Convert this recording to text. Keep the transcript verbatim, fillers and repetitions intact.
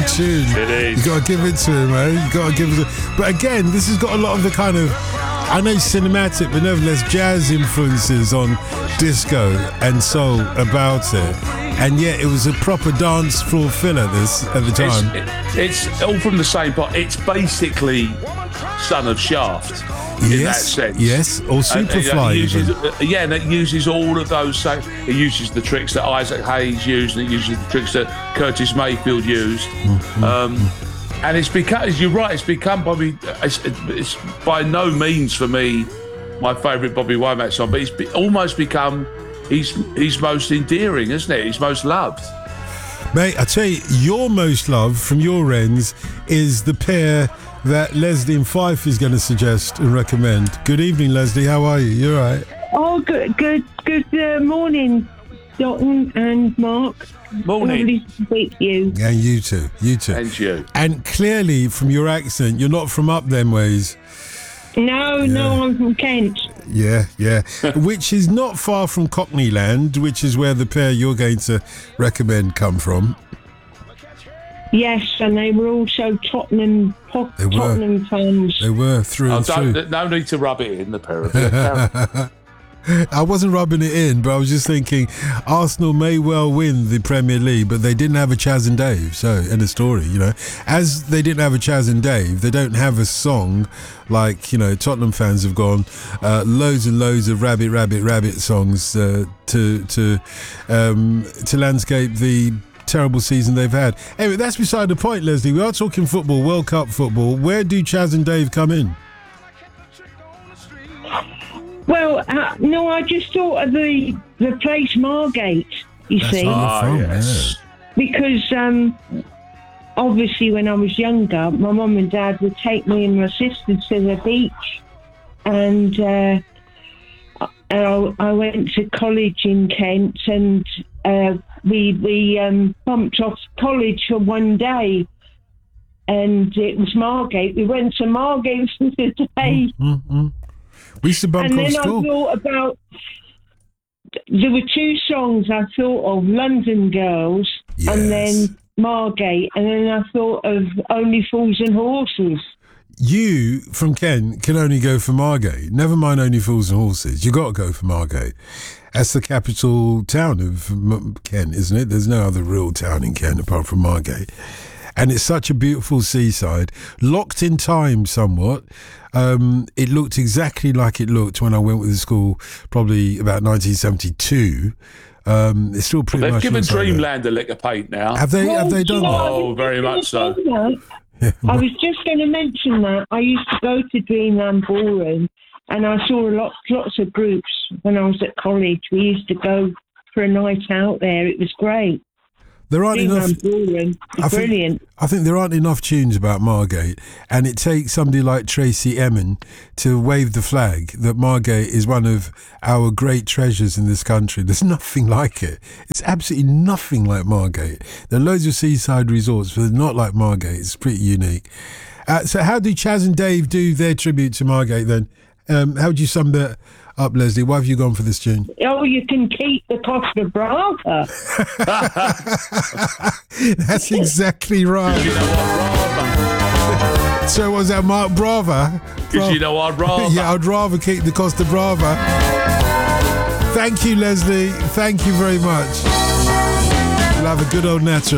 tune. It is. You got to give it to him, eh? You got to give it. To... But again, this has got a lot of the kind of, I know cinematic, but nevertheless jazz influences on disco and soul about it. And yet it was a proper dance floor filler this at the time. It's, it's all from the same pot. It's basically Son of Shaft. In yes, that sense. yes, or Superfly. And, uh, uses, even. Uh, yeah, and it uses all of those same. It uses the tricks that Isaac Hayes used, and it uses the tricks that Curtis Mayfield used. Mm-hmm. Um, and it's become, as you're right, it's become probably. It's, it's by no means for me my favourite Bobby Womack song, but it's be, almost become his his most endearing, isn't it? His most loved. Mate, I tell you, your most loved from your ends is the pair that Leslie and Fife is going to suggest and recommend. Good evening, Leslie. How are you? You all right? Oh, good, good, good uh, morning, Dalton and Mark. Morning. Lovely to speak to you. And you too. You too. And you. And clearly, from your accent, you're not from up them ways. No, yeah. no, I'm from Kent. Yeah, yeah. Which is not far from Cockney Land, which is where the pair you're going to recommend come from. Yes, and they were also Tottenham they were. Tottenham fans. They were through oh, and through. No need to rub it in, the pair of them. I wasn't rubbing it in, but I was just thinking Arsenal may well win the Premier League, but they didn't have a Chaz and Dave. So, end of story, you know. As they didn't have a Chaz and Dave, they don't have a song like, you know, Tottenham fans have gone, uh, loads and loads of Rabbit, Rabbit, Rabbit songs uh, to, to, um, to landscape the terrible season they've had. Anyway, that's beside the point, Leslie. We are talking football, World Cup football. Where do Chaz and Dave come in? Well, uh, no, I just thought of the the place Margate, you That's see. Ah, from, yes. yeah. Because um, obviously when I was younger, my mum and dad would take me and my sisters to the beach. And uh, I, I went to college in Kent, and uh, we, we um, bumped off college for one day. And it was Margate. We went to Margate for the day. Mm-hmm. We used to bump and off then school. I thought about, there were two songs I thought of, London Girls, Yes. and then Margate, and then I thought of Only Fools and Horses. You, from Kent, can only go for Margate. Never mind Only Fools and Horses. You got to go for Margate. That's the capital town of Kent, isn't it? There's no other real town in Kent apart from Margate. And it's such a beautiful seaside, locked in time somewhat. Um, it looked exactly like it looked when I went with the school, probably about nineteen seventy-two. Um, it's still pretty They've much. given looks like Dreamland a lick of paint now. Have they? Well, have they done you know, that? Oh, very much so. I was just going to mention that. I used to go to Dreamland Ballroom, and I saw a lot, lots of groups when I was at college. We used to go for a night out there. It was great. There aren't enough. Ballroom. I think, Brilliant. I think there aren't enough tunes about Margate, and it takes somebody like Tracy Emin to wave the flag that Margate is one of our great treasures in this country. There's nothing like it. It's absolutely nothing like Margate. There are loads of seaside resorts, but they're not like Margate. It's pretty unique. Uh, so how do Chaz and Dave do their tribute to Margate then? Um, how would you sum that up, Leslie? Why have you gone for this tune? Oh, you can keep the Costa Brava. That's exactly right. You know what, rather? So was that Mark Brava? Because you know I'd rather. Yeah, I'd rather keep the Costa Brava. Thank you, Leslie. Thank you very much. We'll have a good old natter.